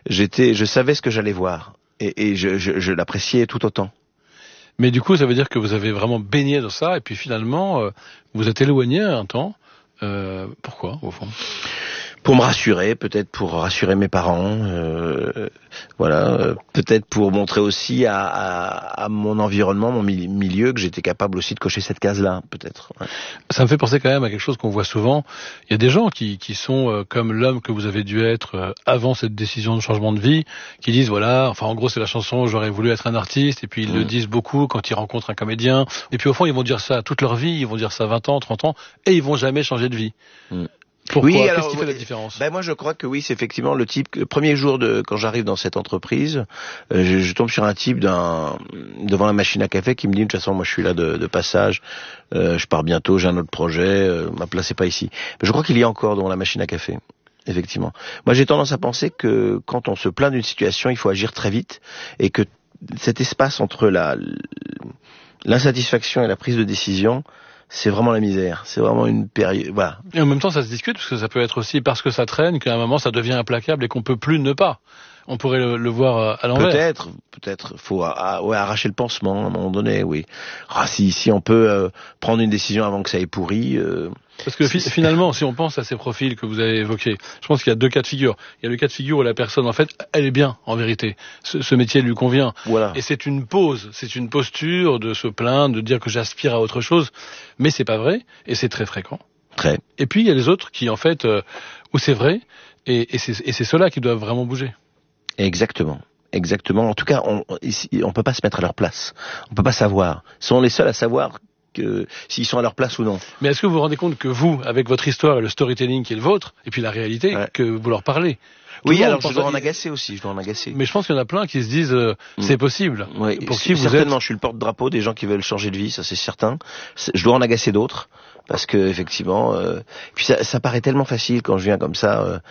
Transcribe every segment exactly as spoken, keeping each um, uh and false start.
j'étais, je savais ce que j'allais voir et, et je, je, je l'appréciais tout autant. Mais du coup, ça veut dire que vous avez vraiment baigné dans ça, et puis finalement, euh, vous êtes éloigné un temps. Euh, pourquoi, au fond ? Pour me rassurer, peut-être pour rassurer mes parents, euh, voilà, euh, peut-être pour montrer aussi à, à, à mon environnement, mon milieu, que j'étais capable aussi de cocher cette case-là, peut-être. Ouais. Ça me fait penser quand même à quelque chose qu'on voit souvent. Il y a des gens qui, qui sont euh, comme l'homme que vous avez dû être euh, avant cette décision de changement de vie, qui disent voilà, enfin en gros c'est la chanson j'aurais voulu être un artiste, et puis ils mmh. le disent beaucoup quand ils rencontrent un comédien, et puis au fond ils vont dire ça toute leur vie, ils vont dire ça vingt ans, trente ans, et ils vont jamais changer de vie. Mmh. Pourquoi ? Oui, Qu'est-ce alors, qui fait la différence ? Ben moi je crois que oui, c'est effectivement le type. Le premier jour de quand j'arrive dans cette entreprise, euh, je, je tombe sur un type d'un devant la machine à café qui me dit de toute façon moi je suis là de, de passage, euh, je pars bientôt, j'ai un autre projet, euh, ma place est pas ici. Mais je crois qu'il y a encore devant la machine à café. Effectivement. Moi j'ai tendance à penser que quand on se plaint d'une situation, il faut agir très vite et que cet espace entre la l'insatisfaction et la prise de décision, c'est vraiment la misère, c'est vraiment une période, voilà. Et en même temps, ça se discute, parce que ça peut être aussi parce que ça traîne, qu'à un moment, ça devient implacable et qu'on peut plus ne pas. On pourrait le, le voir à l'envers. Peut-être, peut-être. Faut ah, ouais, arracher le pansement à un moment donné, oui. Ah, si, si on peut euh, prendre une décision avant que ça ait pourri... Euh, Parce que fi- finalement, si on pense à ces profils que vous avez évoqués, je pense qu'il y a deux cas de figure. Il y a le cas de figure où la personne, en fait, elle est bien, en vérité. Ce, ce métier lui convient. Voilà. Et c'est une pause, c'est une posture de se plaindre, de dire que j'aspire à autre chose. Mais c'est pas vrai, et c'est très fréquent. Très. Et puis, il y a les autres qui, en fait, euh, où c'est vrai, et, et c'est, et c'est ceux-là qui doivent vraiment bouger. Exactement. Exactement. En tout cas, on on peut pas se mettre à leur place. On peut pas savoir. Ils sont les seuls à savoir que s'ils sont à leur place ou non. Mais est-ce que vous vous rendez compte que vous, avec votre histoire et le storytelling qui est le vôtre, et puis la réalité, ouais. que vous leur parlez? Oui, alors je dois en agacer aussi, je dois en agacer. Mais je pense qu'il y en a plein qui se disent euh, mmh. c'est possible. Oui, pour qui vous certainement, êtes... je suis le porte-drapeau des gens qui veulent changer de vie, ça c'est certain. Je dois en agacer d'autres. Parce que effectivement, euh, puis ça, ça paraît tellement facile quand je viens comme ça euh,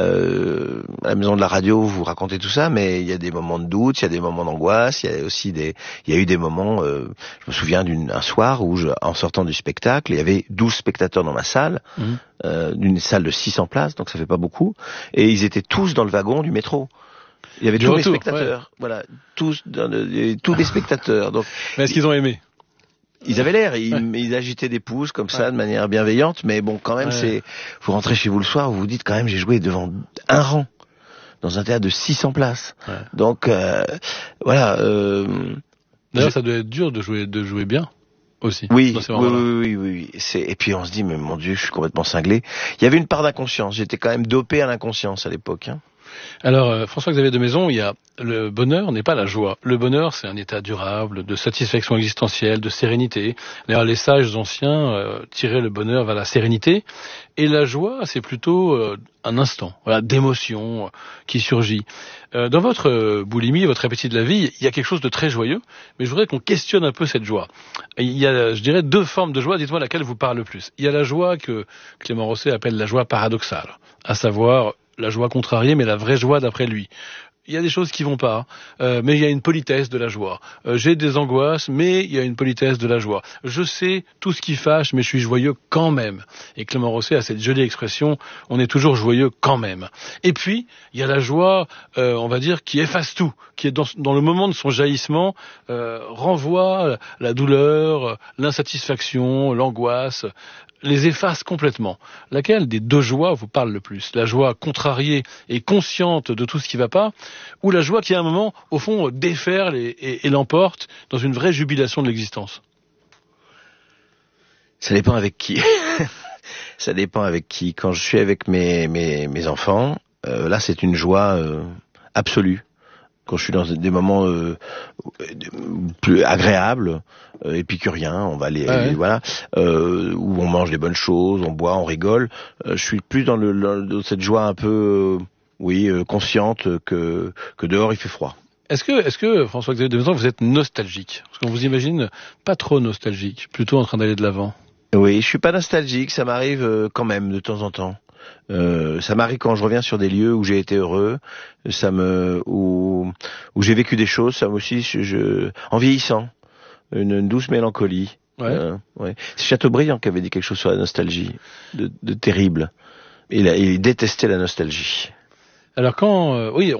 euh, à la maison de la radio, vous racontez tout ça, mais il y a des moments de doute, il y a des moments d'angoisse, il y a aussi des, il y a eu des moments. Euh, je me souviens d'un soir où, je, en sortant du spectacle, il y avait douze spectateurs dans ma salle, mmh. euh, d'une salle de six cents places, donc ça fait pas beaucoup, et ils étaient tous dans le wagon du métro. Il y avait du tous retour, les spectateurs, ouais. voilà, tous, dans le, tous les spectateurs. Donc, mais est-ce qu'ils ont aimé? Ils avaient l'air, ils, ouais. ils agitaient des pouces comme ça, ouais. de manière bienveillante, mais bon, quand même, ouais. c'est, vous rentrez chez vous le soir, vous vous dites quand même, j'ai joué devant un rang, dans un théâtre de six cents places. Ouais. Donc, euh, voilà, euh, d'ailleurs, je... ça doit être dur de jouer, de jouer bien, aussi. Oui, oui, oui, oui, oui, c'est, et puis on se dit, mais mon Dieu, je suis complètement cinglé. Il y avait une part d'inconscience, j'étais quand même dopé à l'inconscience à l'époque, hein. Alors, euh, François-Xavier de Maison, il y a le bonheur n'est pas la joie. Le bonheur, c'est un état durable, de satisfaction existentielle, de sérénité. D'ailleurs, les sages anciens euh, tiraient le bonheur vers la sérénité. Et la joie, c'est plutôt euh, un instant, voilà, d'émotion euh, qui surgit. Euh, dans votre euh, boulimie, votre appétit de la vie, il y a quelque chose de très joyeux, mais je voudrais qu'on questionne un peu cette joie. Il y a, je dirais, deux formes de joie. Dites-moi laquelle vous parle le plus. Il y a la joie que Clément Rosset appelle la joie paradoxale, à savoir la joie contrariée, mais la vraie joie d'après lui. Il y a des choses qui vont pas, euh, mais il y a une politesse de la joie. Euh, j'ai des angoisses, mais il y a une politesse de la joie. Je sais tout ce qui fâche, mais je suis joyeux quand même. Et Clément Rosset a cette jolie expression, on est toujours joyeux quand même. Et puis, il y a la joie, euh, on va dire, qui efface tout, qui est dans, dans le moment de son jaillissement, euh, renvoie la douleur, l'insatisfaction, l'angoisse, les efface complètement. Laquelle des deux joies vous parle le plus? La joie contrariée et consciente de tout ce qui va pas, ou la joie qui à un moment, au fond, déferle et, et, et l'emporte dans une vraie jubilation de l'existence? Ça dépend avec qui. Ça dépend avec qui. Quand je suis avec mes, mes, mes enfants, euh, là c'est une joie euh, absolue. Quand je suis dans des moments euh, plus agréables, euh, épicuriens, on va aller, ah ouais. aller voilà, euh, où on mange des bonnes choses, on boit, on rigole. Euh, je suis plus dans le, le dans cette joie un peu, euh, oui, euh, consciente que que dehors il fait froid. Est-ce que, est-ce que François-Xavier de Maison, vous êtes nostalgique? Parce qu'on vous imagine pas trop nostalgique, plutôt en train d'aller de l'avant. Oui, je suis pas nostalgique, ça m'arrive euh, quand même de temps en temps. Euh, ça m'arrive quand je reviens sur des lieux où j'ai été heureux, ça me où où j'ai vécu des choses, ça aussi je, je en vieillissant, une, une douce mélancolie. Ouais. Euh, ouais. C'est Chateaubriand qui avait dit quelque chose sur la nostalgie, de, de terrible. Il, a, il détestait la nostalgie. Alors quand, euh, oui,